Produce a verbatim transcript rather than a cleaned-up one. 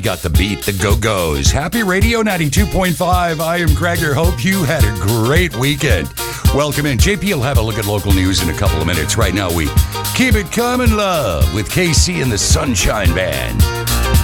Got the beat, the Go-Go's. Happy Radio ninety-two point five. I am Gregor. Hope you had a great weekend. Welcome in. J P will have a look at local news in a couple of minutes. Right now, we keep it common love with K C and the Sunshine Band.